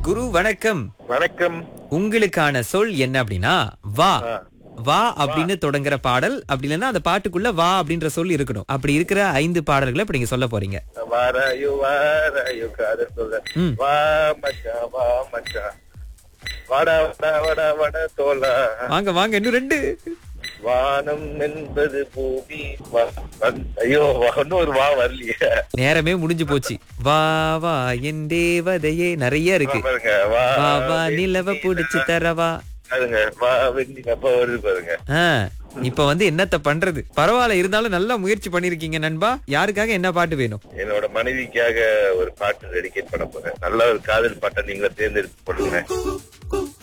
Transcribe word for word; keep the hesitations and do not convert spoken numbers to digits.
குரு வணக்கம். வணக்கம். உங்களுக்கான சொல் என்ன அப்படின்னா வா. ஆ. வா அப்படின்னு தொடங்குற பாடல், அப்படி இல்லைன்னா அந்த பாட்டுக்குள்ள வா அப்படின்ற சொல் இருக்கணும். அப்படி இருக்கிற ஐந்து பாடல்களை இப்ப நீங்க சொல்ல போறீங்க. வாராயோ வாராயோ காதல் சொல்ல. ம். வா மச்சான் வா மச்சான் வாடா வாடா வாடா வாடா தோலா. வாங்க வாங்க, இன்னும் ரெண்டு. வானம் என்பது பூமி வா- வந்- ஐயோ இன்னும் ஒரு வா வரலையே. நேரமே முடிஞ்சு போச்சு. வா வா என் தேவதையே, நிறைய இருக்கு. பாருங்க வா வா வா நிலவ புடிச்சு தரவா. பாருங்க வா வெண்ணி அப்ப வருது பாருங்க. ஆ, இப்ப வந்து என்னத்த பண்றது? பரவாயில்ல, இருந்தாலும் நல்லா முயற்சி பண்ணிருக்கீங்க நண்பா. யாருக்காக என்ன பாட்டு வேணும்? என்னோட மனைவிக்காக ஒரு பாட்டு டெடிகேட் பண்ண போறேன். நல்ல ஒரு காதல் பாட்டை நீங்க தேர்ந்தெடுத்து பண்ணுங்க.